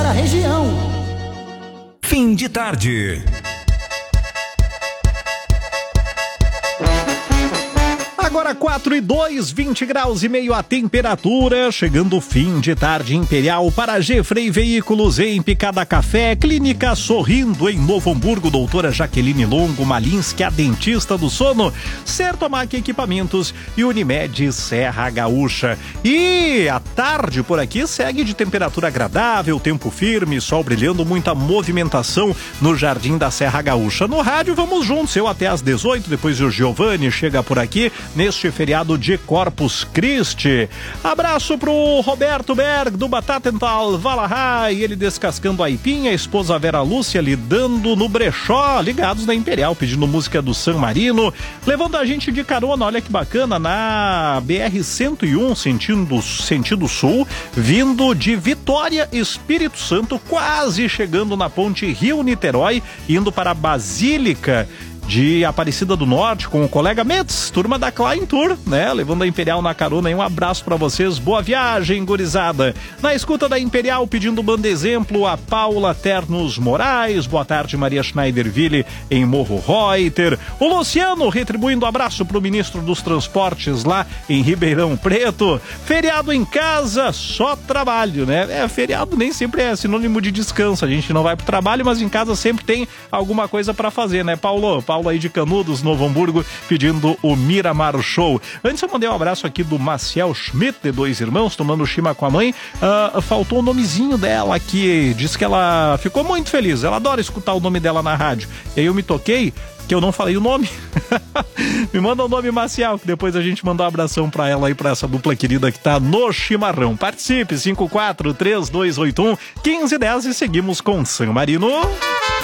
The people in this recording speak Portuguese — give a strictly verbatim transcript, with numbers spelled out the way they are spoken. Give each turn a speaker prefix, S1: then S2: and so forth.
S1: da região.
S2: Fim de tarde.
S3: Agora quatro e dois, vinte graus e meio a temperatura, chegando o fim de tarde imperial para G Frei Veículos em Picada Café, Clínica Sorrindo em Novo Hamburgo, doutora Jaqueline Longo Malinski, a dentista do sono, Sertomac Equipamentos e Unimed Serra Gaúcha. E a tarde por aqui segue de temperatura agradável, tempo firme, sol brilhando, muita movimentação no Jardim da Serra Gaúcha. No rádio vamos juntos, eu até às dezoito, depois o Giovanni chega por aqui neste feriado de Corpus Christi. Abraço pro Roberto Berg do Batatental Valahai, ele descascando a aipinha, a esposa Vera Lúcia lidando no brechó, ligados na Imperial, pedindo música do San Marino, levando a gente de carona, olha que bacana, na B R cento e um, sentido, sentido sul, vindo de Vitória, Espírito Santo, quase chegando na ponte Rio-Niterói, indo para a Basílica de Aparecida do Norte com o colega Metz, turma da Klein Tour, né? Levando a Imperial na carona. E um abraço pra vocês, boa viagem, gurizada. Na escuta da Imperial, pedindo banda exemplo, a Paula Ternos Moraes, boa tarde, Maria Schneiderville em Morro Reuter. O Luciano retribuindo abraço pro ministro dos Transportes lá em Ribeirão Preto. Feriado em casa, só trabalho, né? É, feriado nem sempre é sinônimo de descanso, a gente não vai pro trabalho, mas em casa sempre tem alguma coisa pra fazer, né, Paulo? Paulo aí de Canudos, Novo Hamburgo, pedindo o Miramar Show. Antes eu mandei um abraço aqui do Maciel Schmidt, de Dois Irmãos, tomando chima com a mãe. Uh, faltou o nomezinho dela aqui, diz que ela ficou muito feliz, ela adora escutar o nome dela na rádio. E aí eu me toquei que eu não falei o nome. Me manda o nome, Maciel, que depois a gente manda um abração pra ela aí, pra essa dupla querida que tá no chimarrão. Participe, cinco quatro três dois oito um um cinco um zero e seguimos com San Marino.